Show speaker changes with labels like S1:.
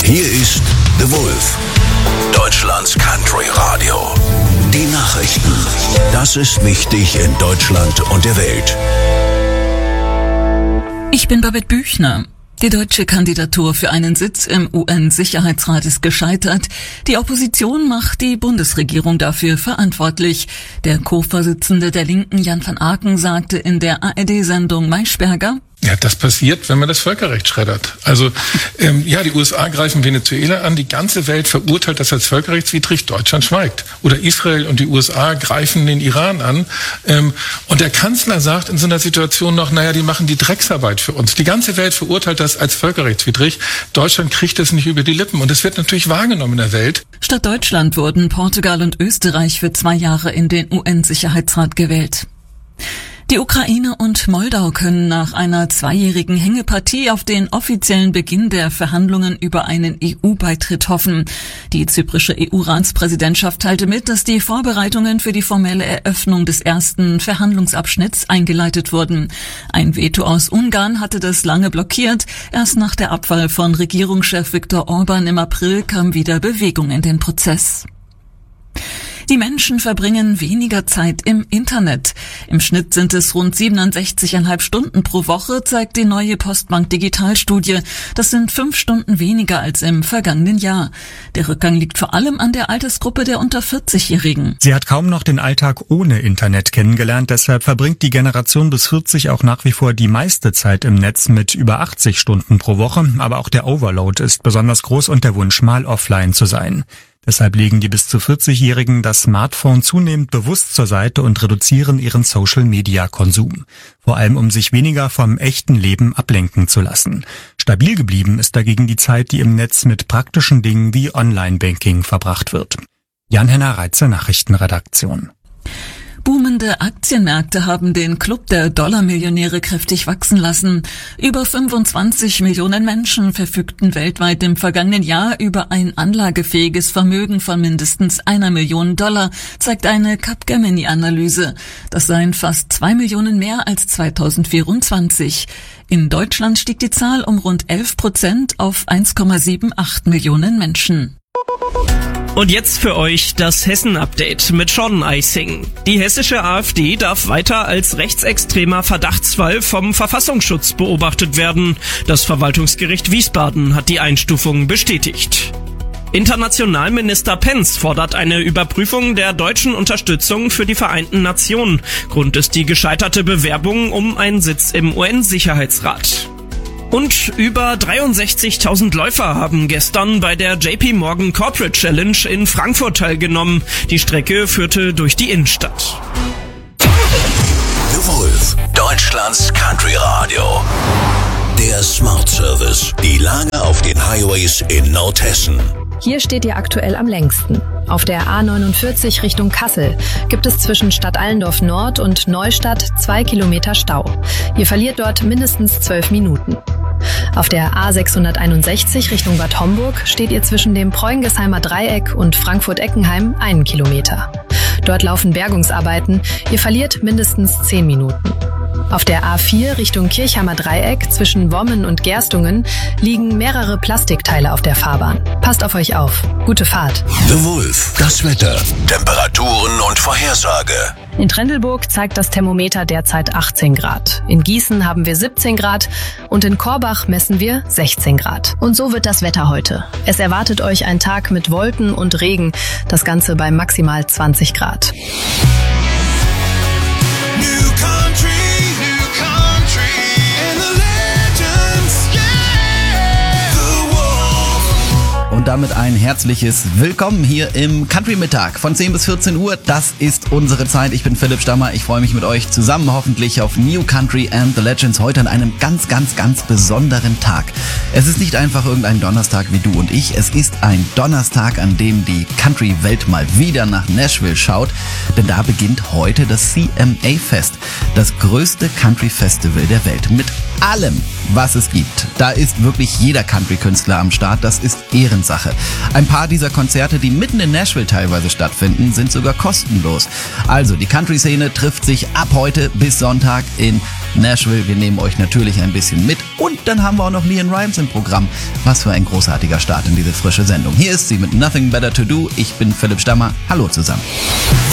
S1: Hier ist The Wolf, Deutschlands Country Radio. Die Nachrichten. Das ist wichtig in Deutschland und der Welt.
S2: Ich bin Babette Büchner. Die deutsche Kandidatur für einen Sitz im UN-Sicherheitsrat ist gescheitert. Die Opposition macht die Bundesregierung dafür verantwortlich. Der Co-Vorsitzende der Linken, Jan van Aken, sagte in der ARD-Sendung Maischberger:
S3: Ja, das passiert, wenn man das Völkerrecht schreddert. Also, die USA greifen Venezuela an, die ganze Welt verurteilt das als völkerrechtswidrig, Deutschland schweigt. Oder Israel und die USA greifen den Iran an. Und der Kanzler sagt in so einer Situation noch, die machen die Drecksarbeit für uns. Die ganze Welt verurteilt das als völkerrechtswidrig. Deutschland kriegt das nicht über die Lippen. Und es wird natürlich wahrgenommen in der Welt.
S2: Statt Deutschland wurden Portugal und Österreich für 2 Jahre in den UN-Sicherheitsrat gewählt. Die Ukraine und Moldau können nach einer 2-jährigen Hängepartie auf den offiziellen Beginn der Verhandlungen über einen EU-Beitritt hoffen. Die zyprische EU-Ratspräsidentschaft teilte mit, dass die Vorbereitungen für die formelle Eröffnung des ersten Verhandlungsabschnitts eingeleitet wurden. Ein Veto aus Ungarn hatte das lange blockiert. Erst nach der Abwahl von Regierungschef Viktor Orban im April kam wieder Bewegung in den Prozess. Die Menschen verbringen weniger Zeit im Internet. Im Schnitt sind es rund 67,5 Stunden pro Woche, zeigt die neue Postbank Digitalstudie. Das sind 5 Stunden weniger als im vergangenen Jahr. Der Rückgang liegt vor allem an der Altersgruppe der unter 40-Jährigen.
S4: Sie hat kaum noch den Alltag ohne Internet kennengelernt. Deshalb verbringt die Generation bis 40 auch nach wie vor die meiste Zeit im Netz mit über 80 Stunden pro Woche. Aber auch der Overload ist besonders groß und der Wunsch, mal offline zu sein. Deshalb legen die bis zu 40-Jährigen das Smartphone zunehmend bewusst zur Seite und reduzieren ihren Social-Media-Konsum. Vor allem, um sich weniger vom echten Leben ablenken zu lassen. Stabil geblieben ist dagegen die Zeit, die im Netz mit praktischen Dingen wie Online-Banking verbracht wird. Jan-Henner Reitze, Nachrichtenredaktion.
S2: Boomende Aktienmärkte haben den Club der Dollarmillionäre kräftig wachsen lassen. Über 25 Millionen Menschen verfügten weltweit im vergangenen Jahr über ein anlagefähiges Vermögen von mindestens $1 Million, zeigt eine Capgemini-Analyse. Das seien fast 2 Millionen mehr als 2024. In Deutschland stieg die Zahl um rund 11% auf 1,78 Millionen Menschen.
S5: Und jetzt für euch das Hessen-Update mit Sean Eising. Die hessische AfD darf weiter als rechtsextremer Verdachtsfall vom Verfassungsschutz beobachtet werden. Das Verwaltungsgericht Wiesbaden hat die Einstufung bestätigt. Internationalminister Pence fordert eine Überprüfung der deutschen Unterstützung für die Vereinten Nationen. Grund ist die gescheiterte Bewerbung um einen Sitz im UN-Sicherheitsrat. Und über 63.000 Läufer haben gestern bei der JP Morgan Corporate Challenge in Frankfurt teilgenommen. Die Strecke führte durch die Innenstadt.
S1: The Wolf, Deutschlands Country Radio. Der Smart Service. Die Lage auf den Highways in Nordhessen.
S6: Hier steht ihr aktuell am längsten. Auf der A49 Richtung Kassel gibt es zwischen Stadt Allendorf Nord und Neustadt 2 Kilometer Stau. Ihr verliert dort mindestens 12 Minuten. Auf der A661 Richtung Bad Homburg steht ihr zwischen dem Preungesheimer Dreieck und Frankfurt-Eckenheim 1 Kilometer. Dort laufen Bergungsarbeiten. Ihr verliert mindestens 10 Minuten. Auf der A4 Richtung Kirchheimer Dreieck zwischen Wommen und Gerstungen liegen mehrere Plastikteile auf der Fahrbahn. Passt auf euch auf. Gute Fahrt.
S1: The Wolf, das Wetter, Temperaturen und Vorhersage.
S6: In Trendelburg zeigt das Thermometer derzeit 18 Grad. In Gießen haben wir 17 Grad und in Korbach messen wir 16 Grad. Und so wird das Wetter heute. Es erwartet euch ein Tag mit Wolken und Regen. Das Ganze bei maximal 20 Grad.
S7: Und damit ein herzliches Willkommen hier im Country Mittag von 10 bis 14 Uhr. Das ist unsere Zeit. Ich bin Philipp Stammer. Ich freue mich mit euch zusammen hoffentlich auf New Country and the Legends heute an einem ganz, ganz, ganz besonderen Tag. Es ist nicht einfach irgendein Donnerstag wie du und ich. Es ist ein Donnerstag, an dem die Country-Welt mal wieder nach Nashville schaut. Denn da beginnt heute das CMA-Fest, das größte Country-Festival der Welt. Mit allem, was es gibt. Da ist wirklich jeder Country-Künstler am Start. Das ist Ehrensache. Ein paar dieser Konzerte, die mitten in Nashville teilweise stattfinden, sind sogar kostenlos. Also die Country-Szene trifft sich ab heute bis Sonntag in Nashville. Wir nehmen euch natürlich ein bisschen mit. Und dann haben wir auch noch LeAnn Rimes im Programm. Was für ein großartiger Start in diese frische Sendung. Hier ist sie mit Nothing Better to Do. Ich bin Philipp Stammer. Hallo zusammen.